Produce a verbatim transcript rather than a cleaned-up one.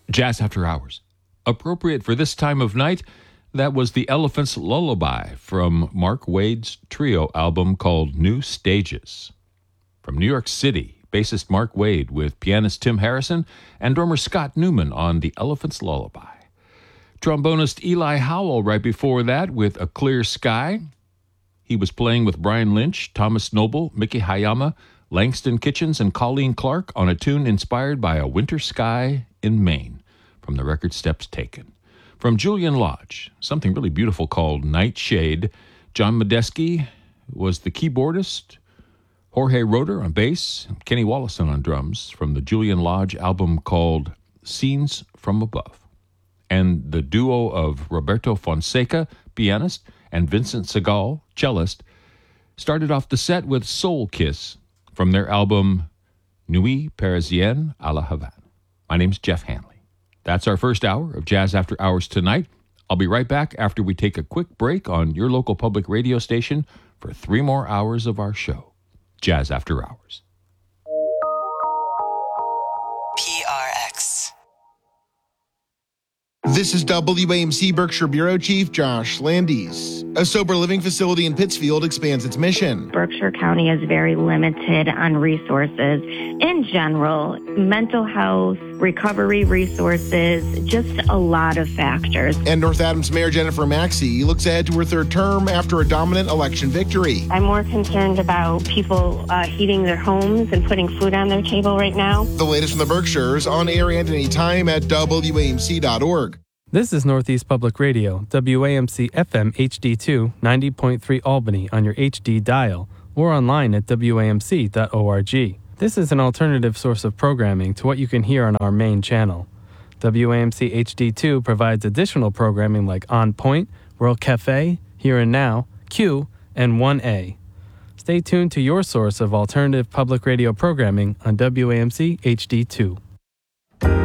Jazz After Hours. Appropriate for this time of night, that was The Elephant's Lullaby from Mark Waid's trio album called New Stages. From New York City, bassist Mark Waid with pianist Tim Harrison and drummer Scott Newman on The Elephant's Lullaby. Trombonist Eli Howell right before that with A Clear Sky. He was playing with Brian Lynch, Thomas Noble, Mickey Hayama, Langston Kitchens, and Colleen Clark on a tune inspired by a winter sky in Maine from the record Steps Taken. From Julian Lodge, something really beautiful called Nightshade. John Medeski was the keyboardist, Jorge Roeder on bass, and Kenny Wollison on drums from the Julian Lodge album called Scenes from Above. And the duo of Roberto Fonseca, pianist, and Vincent Segal, cellist, started off the set with Soul Kiss from their album Nuit Parisienne à la Havane. My name's Jeff Hanley. That's our first hour of Jazz After Hours tonight. I'll be right back after we take a quick break on your local public radio station for three more hours of our show, Jazz After Hours. P R X. This is W A M C Berkshire Bureau Chief Josh Landis. A sober living facility in Pittsfield expands its mission. Berkshire County is very limited on resources in general, mental health, recovery resources, just a lot of factors. And North Adams Mayor Jennifer Maxey looks ahead to her third term after a dominant election victory. I'm more concerned about people uh, heating their homes and putting food on their table right now. The latest from the Berkshires on air and anytime at W A M C dot org. This is Northeast Public Radio, W A M C F M H D two, ninety point three Albany on your H D dial, or online at W A M C dot org. This is an alternative source of programming to what you can hear on our main channel. W A M C H D two provides additional programming like On Point, World Cafe, Here and Now, Q, and one A. Stay tuned to your source of alternative public radio programming on W A M C H D two.